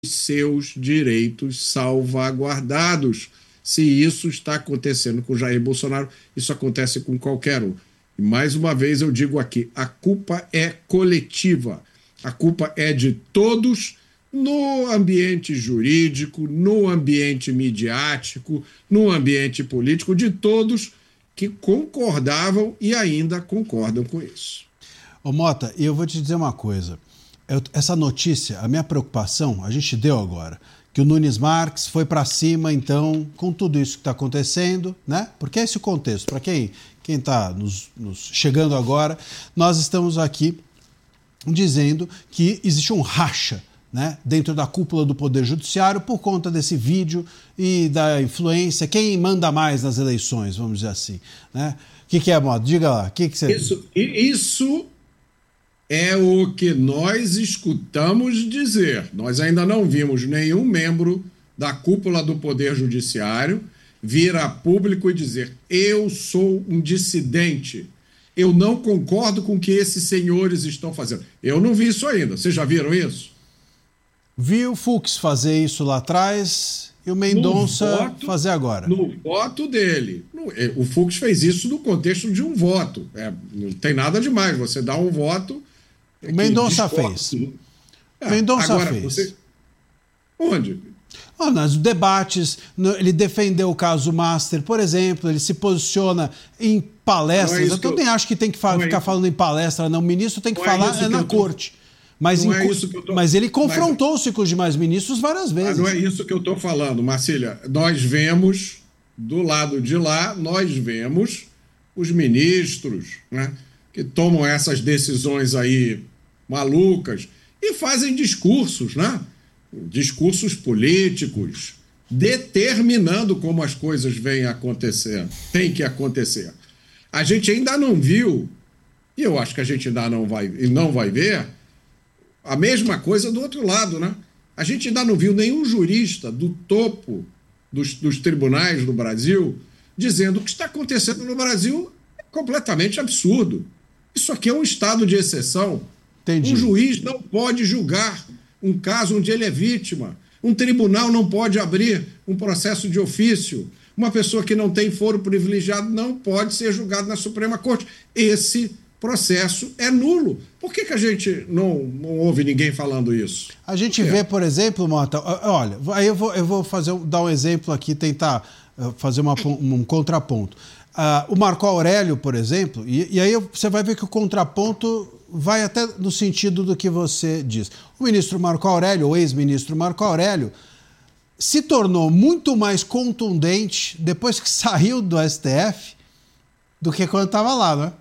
seus direitos salvaguardados. Se isso está acontecendo com Jair Bolsonaro, isso acontece com qualquer um. E mais uma vez eu digo aqui, a culpa é coletiva. A culpa é de todos no ambiente jurídico, no ambiente midiático, no ambiente político, de todos que concordavam e ainda concordam com isso. Ô Mota, eu vou te dizer uma coisa. Essa notícia, a minha preocupação, a gente deu agora, que o Nunes Marques foi para cima, então, com tudo isso que está acontecendo, né? Porque é esse o contexto. Para quem está nos chegando agora, nós estamos aqui dizendo que existe um racha, né, dentro da cúpula do Poder Judiciário por conta desse vídeo e da influência. Quem manda mais nas eleições, vamos dizer assim, né? O que é, Mota? Diga lá. Que você... Isso é o que nós escutamos dizer. Nós ainda não vimos nenhum membro da cúpula do Poder Judiciário vir a público e dizer: eu sou um dissidente, eu não concordo com o que esses senhores estão fazendo. Eu não vi isso ainda. Vocês já viram isso? Vi o Fux fazer isso lá atrás e o Mendonça fazer agora. No voto dele. O Fux fez isso no contexto de um voto. Não tem nada demais. Você dá um voto... O Mendonça fez. Mendonça fez. Onde? Nos debates, ele defendeu o caso Master, por exemplo, ele se posiciona em palestras. Eu também acho que tem que ficar falando em palestra, não. O ministro tem que falar na corte. Mas ele confrontou-se com os demais ministros várias vezes. Mas não é isso que eu estou falando, Marcília. Nós vemos, do lado de lá, nós vemos os ministros, né, que tomam essas decisões aí malucas e fazem discursos, né? Discursos políticos, determinando como as coisas vêm acontecendo, tem que acontecer. A gente ainda não viu, e eu acho que a gente ainda não vai ver, a mesma coisa do outro lado, né? A gente ainda não viu nenhum jurista do topo dos tribunais do Brasil dizendo que o que está acontecendo no Brasil é completamente absurdo. Isso aqui é um estado de exceção. Entendi. Um juiz não pode julgar um caso onde ele é vítima. Um tribunal não pode abrir um processo de ofício. Uma pessoa que não tem foro privilegiado não pode ser julgada na Suprema Corte. Esse processo é nulo. Por que a gente não ouve ninguém falando isso? A gente vê, por exemplo, Mota, olha, aí eu vou dar um exemplo aqui, tentar fazer um contraponto. O Marco Aurélio, por exemplo, e aí você vai ver que o contraponto vai até no sentido do que você diz. O ministro Marco Aurélio, o ex-ministro Marco Aurélio, se tornou muito mais contundente depois que saiu do STF do que quando estava lá, né?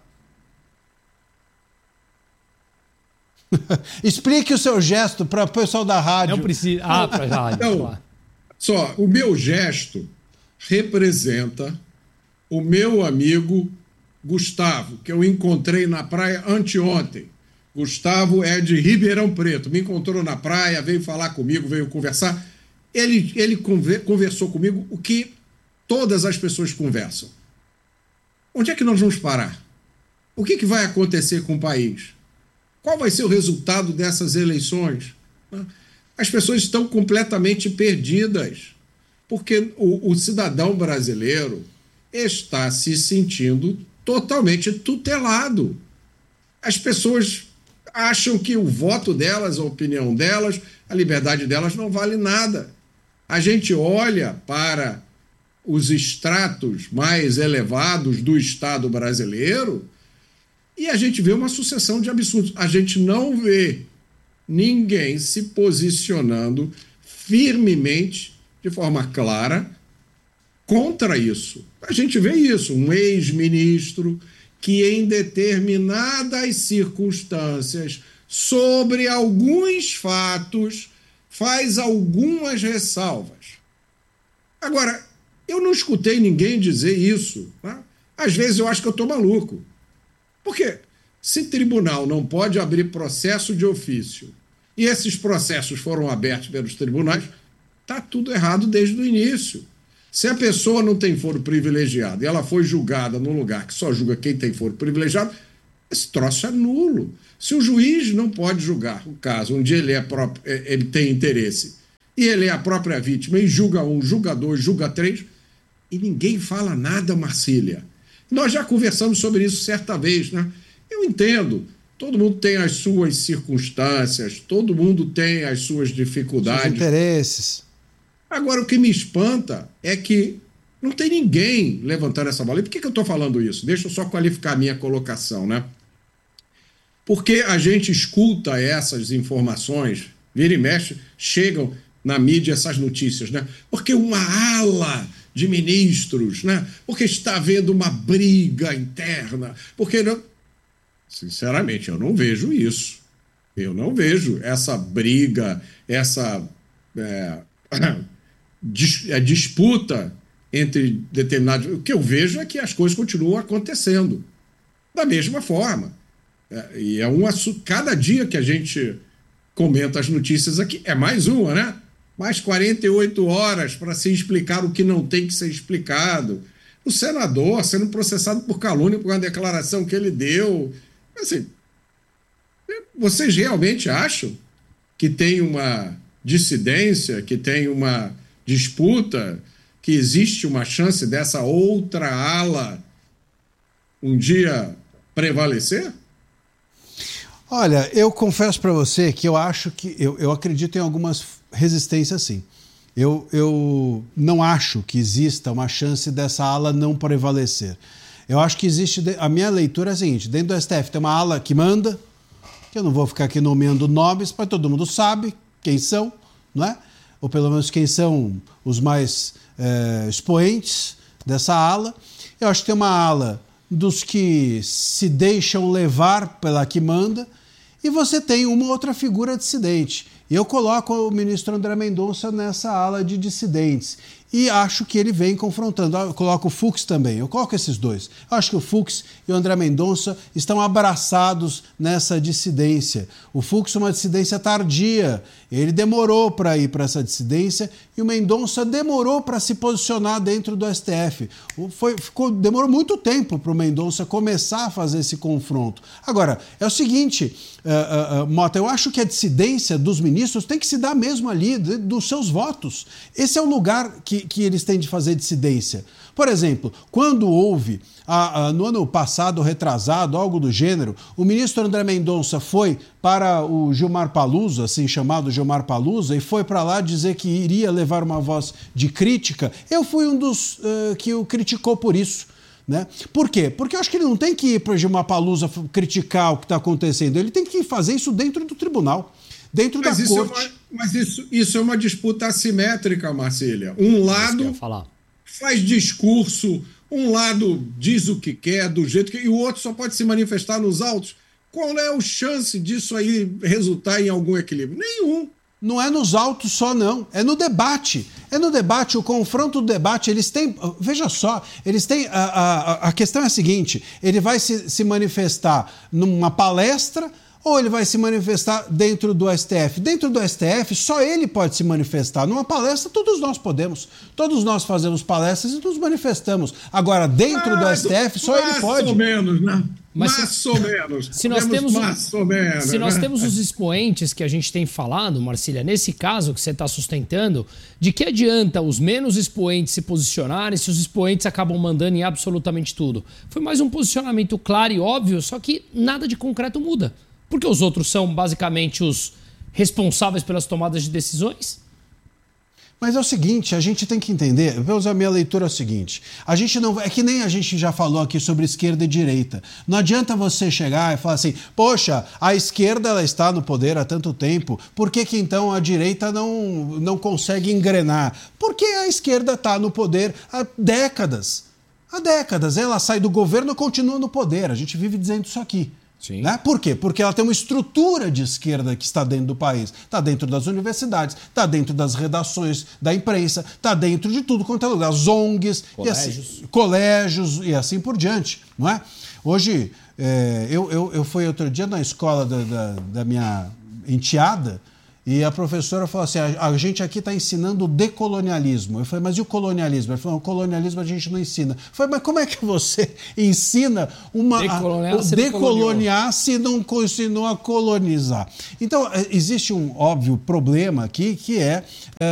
Explique o seu gesto para o pessoal da rádio. Não precisa. Para a rádio. Então, só, o meu gesto representa o meu amigo Gustavo, que eu encontrei na praia anteontem. Gustavo é de Ribeirão Preto, me encontrou na praia, veio falar comigo, veio conversar. Ele conversou comigo o que todas as pessoas conversam. Onde é que nós vamos parar? O que vai acontecer com o país? Qual vai ser o resultado dessas eleições? As pessoas estão completamente perdidas, porque o cidadão brasileiro está se sentindo totalmente tutelado. As pessoas acham que o voto delas, a opinião delas, a liberdade delas não vale nada. A gente olha para os estratos mais elevados do Estado brasileiro e a gente vê uma sucessão de absurdos. A gente não vê ninguém se posicionando firmemente, de forma clara, contra isso. A gente vê isso, um ex-ministro que em determinadas circunstâncias, sobre alguns fatos, faz algumas ressalvas. Agora, eu não escutei ninguém dizer isso. Tá? Às vezes eu acho que eu estou maluco. Porque se tribunal não pode abrir processo de ofício e esses processos foram abertos pelos tribunais, está tudo errado desde o início. Se a pessoa não tem foro privilegiado e ela foi julgada num lugar que só julga quem tem foro privilegiado, esse troço é nulo. Se o juiz não pode julgar o caso onde ele tem interesse e ele é a própria vítima, e julga um, julga dois, julga três, e ninguém fala nada, Marcília. Nós já conversamos sobre isso certa vez, né? Eu entendo, todo mundo tem as suas circunstâncias, todo mundo tem as suas dificuldades. Seus interesses. Agora, o que me espanta é que não tem ninguém levantando essa bola. E por que eu estou falando isso? Deixa eu só qualificar a minha colocação, né? Porque a gente escuta essas informações, vira e mexe, chegam na mídia essas notícias, né? Porque uma ala de ministros, né? Porque está havendo uma briga interna, porque não... Sinceramente, eu não vejo isso. Eu não vejo essa briga, essa disputa entre determinados... O que eu vejo é que as coisas continuam acontecendo da mesma forma. E é um assunto... Cada dia que a gente comenta as notícias aqui, é mais uma, né? Mais 48 horas para se explicar o que não tem que ser explicado. O senador sendo processado por calúnia por uma declaração que ele deu. Assim, vocês realmente acham que tem uma dissidência, que tem uma disputa, que existe uma chance dessa outra ala um dia prevalecer? Olha, eu confesso para você que eu acho que... Eu acredito em algumas resistências, sim. Eu não acho que exista uma chance dessa ala não prevalecer. Eu acho que existe... A minha leitura é a seguinte: dentro do STF tem uma ala que manda, que eu não vou ficar aqui nomeando nomes, mas todo mundo sabe quem são, não é? Ou pelo menos quem são os mais expoentes dessa ala. Eu acho que tem uma ala dos que se deixam levar pela que manda, e você tem uma outra figura dissidente. Eu coloco o ministro André Mendonça nessa ala de dissidentes. E acho que ele vem confrontando. Eu coloco o Fux também. Eu coloco esses dois. Eu acho que o Fux e o André Mendonça estão abraçados nessa dissidência. O Fux é uma dissidência tardia. Ele demorou para ir para essa dissidência e o Mendonça demorou para se posicionar dentro do STF. Demorou muito tempo para o Mendonça começar a fazer esse confronto. Agora, é o seguinte, Mota, eu acho que a dissidência dos ministros tem que se dar mesmo ali, dos seus votos. Esse é o lugar que eles têm de fazer dissidência. Por exemplo, quando houve, no ano passado, retrasado, algo do gênero, o ministro André Mendonça foi para o Gilmar Palusa, assim chamado Gilmar Palusa, e foi para lá dizer que iria levar uma voz de crítica. Eu fui um dos que o criticou por isso. Né? Por quê? Porque eu acho que ele não tem que ir para o Gilmar Palusa criticar o que está acontecendo, ele tem que fazer isso dentro do tribunal. Dentro da corte. Mas isso é uma disputa assimétrica, Marcília. Um lado faz discurso, um lado diz o que quer, do jeito que... E o outro só pode se manifestar nos autos. Qual é a chance disso aí resultar em algum equilíbrio? Nenhum. Não é nos autos só, não. É no debate. É no debate, o confronto do debate, eles têm... Veja só, eles têm... A questão é a seguinte, ele vai se manifestar numa palestra ou ele vai se manifestar dentro do STF? Dentro do STF, só ele pode se manifestar. Numa palestra, todos nós podemos. Todos nós fazemos palestras e nos manifestamos. Agora, dentro do STF, só ele pode. Mais ou menos, né? Mais ou menos. Se nós temos os expoentes que a gente tem falado, Marcília, nesse caso que você está sustentando, de que adianta os menos expoentes se posicionarem se os expoentes acabam mandando em absolutamente tudo? Foi mais um posicionamento claro e óbvio, só que nada de concreto muda. Porque os outros são basicamente os responsáveis pelas tomadas de decisões? Mas é o seguinte, a gente tem que entender, a minha leitura é o seguinte, a gente não, é que nem a gente já falou aqui sobre esquerda e direita. Não adianta você chegar e falar assim, poxa, a esquerda ela está no poder há tanto tempo, por que então a direita não consegue engrenar? Porque a esquerda está no poder há décadas. Há décadas, ela sai do governo e continua no poder, a gente vive dizendo isso aqui. Sim. Né? Por quê? Porque ela tem uma estrutura de esquerda que está dentro do país. Está dentro das universidades, está dentro das redações da imprensa, está dentro de tudo quanto é lugar. As ONGs, colégios e assim por diante. Não é? Hoje, eu fui outro dia na escola da minha enteada E a professora falou assim, a gente aqui está ensinando o decolonialismo. Eu falei, mas e o colonialismo? Ele falou, o colonialismo a gente não ensina. Eu falei, mas como é que você ensina decoloniar se não continua a colonizar? Então, existe um óbvio problema aqui, que é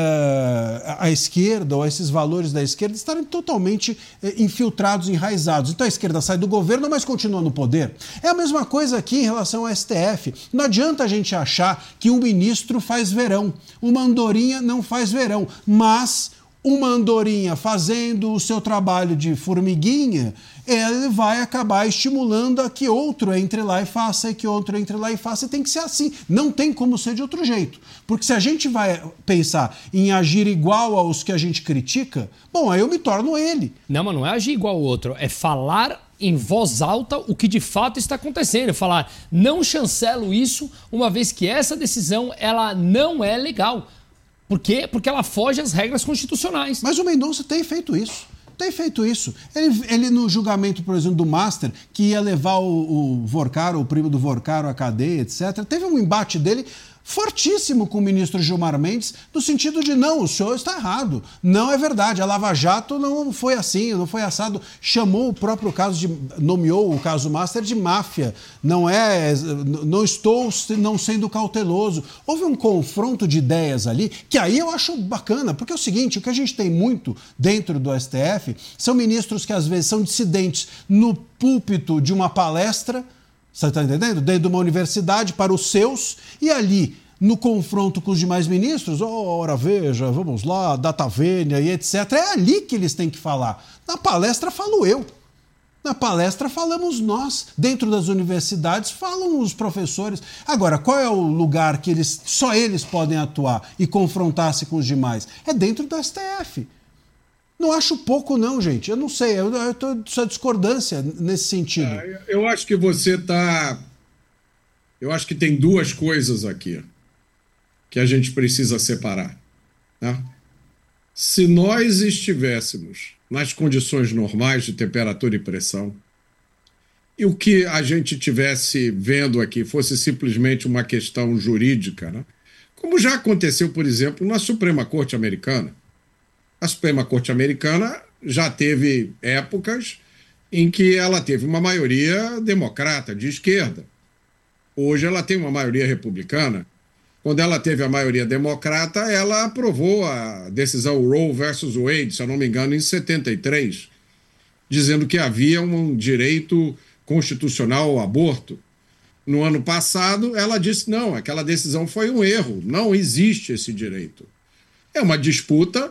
a esquerda, ou esses valores da esquerda, estarem totalmente infiltrados, enraizados. Então a esquerda sai do governo, mas continua no poder. É a mesma coisa aqui em relação ao STF. Não adianta a gente achar que um ministro faz verão. Uma andorinha não faz verão. Mas uma andorinha fazendo o seu trabalho de formiguinha, ele vai acabar estimulando a que outro entre lá e faça, e que outro entre lá e faça, e tem que ser assim. Não tem como ser de outro jeito. Porque se a gente vai pensar em agir igual aos que a gente critica, bom, aí eu me torno ele. Não, mas não é agir igual ao outro, é falar em voz alta o que de fato está acontecendo. Falar, não chancelo isso, uma vez que essa decisão ela não é legal. Por quê? Porque ela foge às regras constitucionais. Mas o Mendonça tem feito isso. Tem feito isso. Ele no julgamento, por exemplo, do Master, que ia levar o Vorcaro, o primo do Vorcaro, à cadeia, etc., teve um embate dele fortíssimo com o ministro Gilmar Mendes, no sentido de, não, o senhor está errado. Não é verdade. A Lava Jato não foi assim, não foi assado. Chamou o próprio caso nomeou o caso Master de máfia. Não estou não sendo cauteloso. Houve um confronto de ideias ali, que aí eu acho bacana, porque é o seguinte, o que a gente tem muito dentro do STF são ministros que às vezes são dissidentes no púlpito de uma palestra, você está entendendo? Dentro de uma universidade para os seus, e ali, no confronto com os demais ministros, ora veja, vamos lá, data vênia e etc. É ali que eles têm que falar. Na palestra falo eu. Na palestra falamos nós. Dentro das universidades falam os professores. Agora, qual é o lugar que só eles podem atuar e confrontar-se com os demais? É dentro do STF. Não acho pouco, não, gente. Eu não sei. Eu estou só discordância nesse sentido. Eu acho que você está... Eu acho que tem duas coisas aqui que a gente precisa separar. Né? Se nós estivéssemos nas condições normais de temperatura e pressão, e o que a gente estivesse vendo aqui fosse simplesmente uma questão jurídica, né? Como já aconteceu, por exemplo, na Suprema Corte Americana. A Suprema Corte Americana já teve épocas em que ela teve uma maioria democrata, de esquerda. Hoje ela tem uma maioria republicana. Quando ela teve a maioria democrata, ela aprovou a decisão Roe versus Wade, se eu não me engano, em 73, dizendo que havia um direito constitucional ao aborto. No ano passado, ela disse, não, aquela decisão foi um erro, não existe esse direito. É uma disputa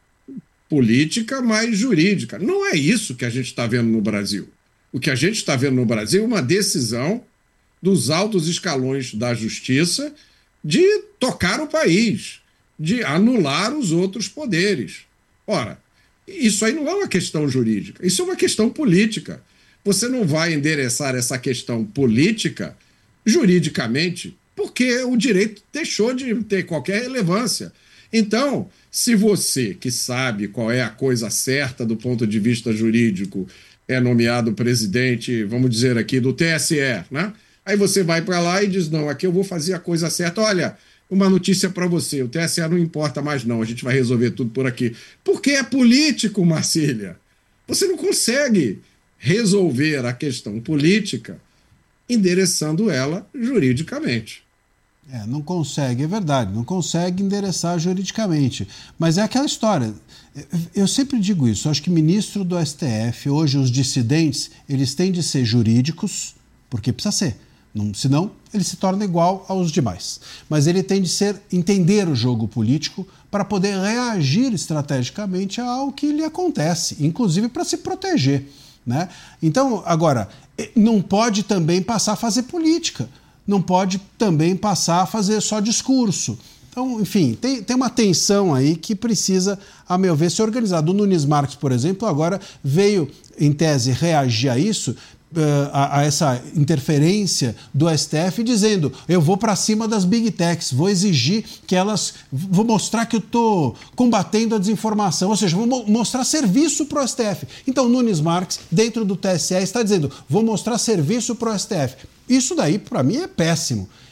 política, mas jurídica. Não é isso que a gente está vendo no Brasil. O que a gente está vendo no Brasil é uma decisão dos altos escalões da justiça de tocar o país, de anular os outros poderes. Ora, isso aí não é uma questão jurídica, isso é uma questão política. Você não vai endereçar essa questão política juridicamente, porque o direito deixou de ter qualquer relevância. Então, se você, que sabe qual é a coisa certa do ponto de vista jurídico, é nomeado presidente, vamos dizer aqui, do TSE, né? Aí você vai para lá e diz, não, aqui eu vou fazer a coisa certa. Olha, uma notícia para você, o TSE não importa mais não, a gente vai resolver tudo por aqui. Porque é político, Marcília. Você não consegue resolver a questão política endereçando ela juridicamente. Não consegue, é verdade, não consegue endereçar juridicamente. Mas é aquela história, eu sempre digo isso, eu acho que ministro do STF, hoje os dissidentes, eles têm de ser jurídicos, porque precisa ser, senão ele se torna igual aos demais. Mas ele tem de entender o jogo político para poder reagir estrategicamente ao que lhe acontece, inclusive para se proteger. Né? Então, agora, não pode também passar a fazer política. Não pode também passar a fazer só discurso. Então, enfim, tem uma tensão aí que precisa, a meu ver, ser organizada. O Nunes Marques, por exemplo, agora veio, em tese, reagir a isso, a essa interferência do STF, dizendo, eu vou para cima das Big Techs, vou exigir que elas... Vou mostrar que eu estou combatendo a desinformação, ou seja, vou mostrar serviço para o STF. Então, o Nunes Marques, dentro do TSE, está dizendo, vou mostrar serviço para o STF. Isso daí, para mim, é péssimo.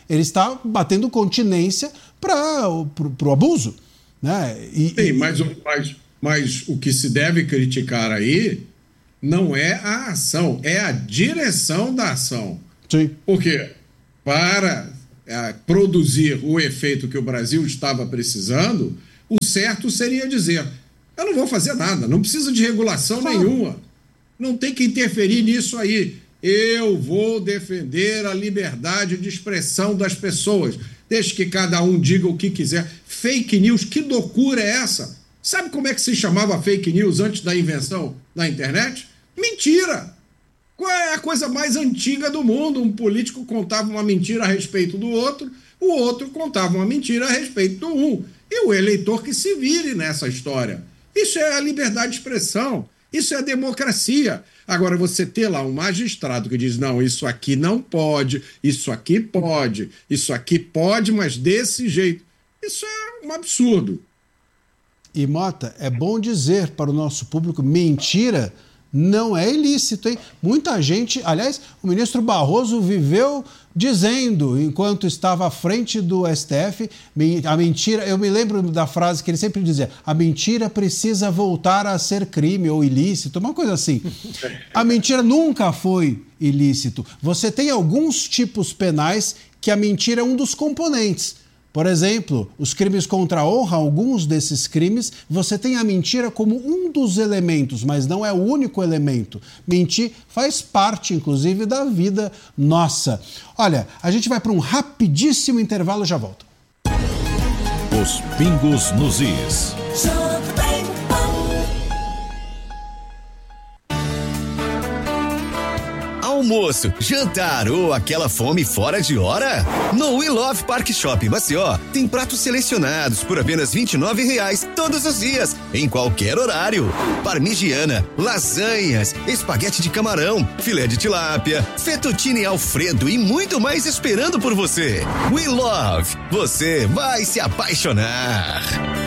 Ele está batendo continência para o abuso. Né? Sim, mas o que se deve criticar aí não é a ação, é a direção da ação. Sim. Porque para produzir o efeito que o Brasil estava precisando, o certo seria dizer: eu não vou fazer nada, não precisa de regulação nenhuma, não tem que interferir nisso aí. Eu vou defender a liberdade de expressão das pessoas, deixe que cada um diga o que quiser. Fake news, que loucura é essa? Sabe como é que se chamava fake news antes da invenção da internet? Mentira! Qual é a coisa mais antiga do mundo? Um político contava uma mentira a respeito do outro, o outro contava uma mentira a respeito do um. E o eleitor que se vire nessa história. Isso é a liberdade de expressão, isso é a democracia. Agora, você ter lá um magistrado que diz: não, isso aqui não pode, isso aqui pode, mas desse jeito. Isso é um absurdo. E, Mota, é bom dizer para o nosso público: mentira não é ilícito, hein? Muita gente, aliás, o ministro Barroso viveu dizendo, enquanto estava à frente do STF, a mentira, eu me lembro da frase que ele sempre dizia: a mentira precisa voltar a ser crime ou ilícito, uma coisa assim. A mentira nunca foi ilícito. Você tem alguns tipos penais que a mentira é um dos componentes. Por exemplo, os crimes contra a honra, alguns desses crimes, você tem a mentira como um dos elementos, mas não é o único elemento. Mentir faz parte, inclusive, da vida nossa. Olha, a gente vai para um rapidíssimo intervalo e já volta. Os pingos nos is. Almoço, jantar ou aquela fome fora de hora? No We Love Park Shop Maceió tem pratos selecionados por apenas R$ 29,00 todos os dias, em qualquer horário. Parmigiana, lasanhas, espaguete de camarão, filé de tilápia, fettuccine Alfredo e muito mais esperando por você. We Love, você vai se apaixonar.